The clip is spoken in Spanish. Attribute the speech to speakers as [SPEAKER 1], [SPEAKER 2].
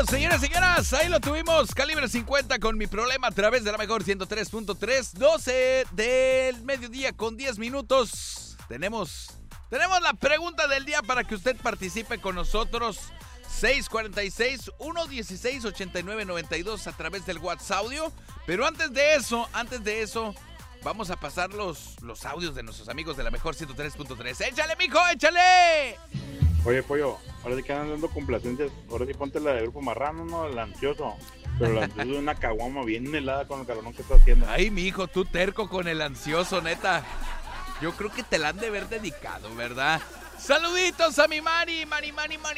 [SPEAKER 1] señoras y señoras, ahí lo tuvimos, Calibre 50 con Mi Problema a través de la mejor 103.3, 12 del mediodía con 10 minutos. Tenemos la pregunta del día para que usted participe con nosotros. 646-116-8992 a través del WhatsApp audio. Pero antes de eso, vamos a pasar los audios de nuestros amigos de la mejor 103.3. ¡Échale, mijo, échale!
[SPEAKER 2] Oye, Pollo, ahora sí que andan dando complacencias. Ahora sí ponte la del Grupo Marrano, ¿no? El ansioso. Pero el ansioso es una caguama bien helada con el calorón que está haciendo.
[SPEAKER 1] Ay, mijo, tú terco con el ansioso, neta. Yo creo que te la han de haber dedicado, ¿verdad? Saluditos a mi Mari.